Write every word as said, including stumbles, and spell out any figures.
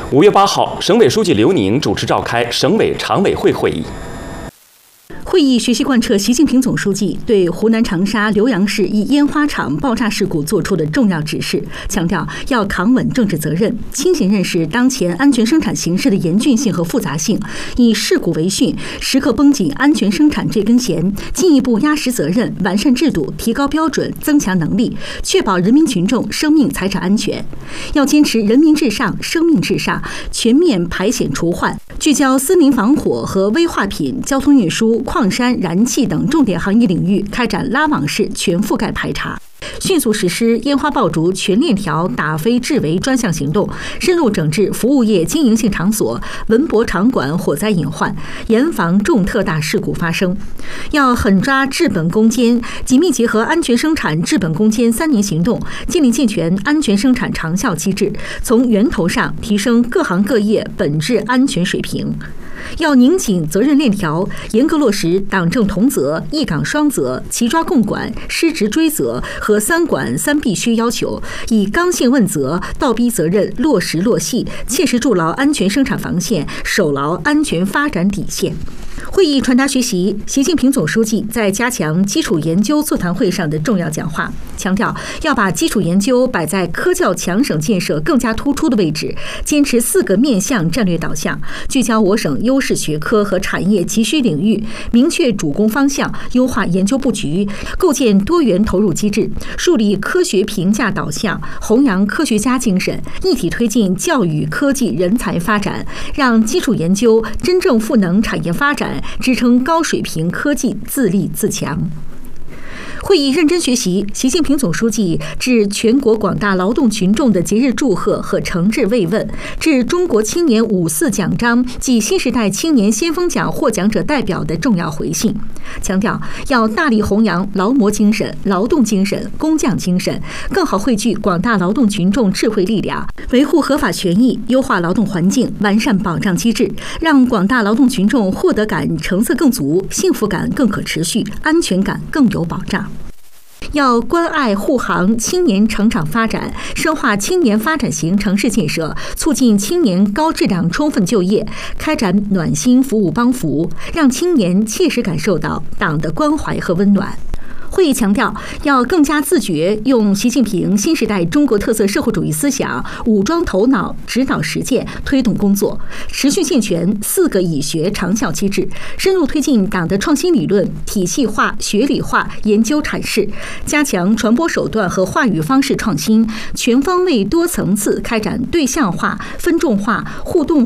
五月八号，省委书记刘宁主持召开省委常委会会议。 会议学习贯彻习近平总书记对湖南长沙浏阳市一烟花厂爆炸事故作出的重要指示，强调要扛稳政治责任，清醒认识当前安全生产形势的严峻性和复杂性，以事故为训，时刻绷紧安全生产这根弦，进一步压实责任，完善制度，提高标准，增强能力，确保人民群众生命财产安全。要坚持人民至上、生命至上，全面排险除患，聚焦森林防火和危化品、交通运输、矿山、燃气等重点行业领域开展拉网式全覆盖排查，迅速实施烟花爆竹全链条打非治围专项行动，深入整治服务业经营性场所、文博场馆火灾隐患，严防重特大事故发生。要狠抓治本攻坚，紧密结合安全生产治本攻坚三年行动，建立健全安全生产长效机制，从源头上提升各行各业本质安全水平。要拧紧责任链条，严格落实党政同责、一岗双责、齐抓共管、失职追责和三管三必须要求，以刚性问责、倒逼责任落实落细，切实筑牢安全生产防线，守牢安全发展底线。会议传达学习习近平总书记在加强基础研究座谈会上的重要讲话，强调要把基础研究摆在科教强省建设更加突出的位置，坚持四个面向战略导向，聚焦我省优势学科和产业急需领域，明确主攻方向，优化研究布局，构建多元投入机制，树立科学评价导向，弘扬科学家精神，一体推进教育科技人才发展，让基础研究真正赋能产业发展，支撑高水平科技自立自强。会议认真学习习近平总书记致全国广大劳动群众的节日祝贺和诚挚慰问，致中国青年五四奖章暨新时代青年先锋奖获奖者代表的重要回信，强调要大力弘扬劳模精神、劳动精神、工匠精神，更好汇聚广大劳动群众智慧力量，维护合法权益，优化劳动环境，完善保障机制，让广大劳动群众获得感成色更足，幸福感更可持续，安全感更有保障。要关爱护航青年成长发展，深化青年发展型城市建设，促进青年高质量充分就业，开展暖心服务帮扶，让青年切实感受到党的关怀和温暖。会议强调，要更加自觉用习近平新时代中国特色社会主义思想武装头脑，指导实践，推动工作，持续健全四个以学长效机制，深入推进党的创新理论体系化、学理化研究阐释，加强传播手段和话语方式创新，全方位多层次开展对象化、分众化、互动化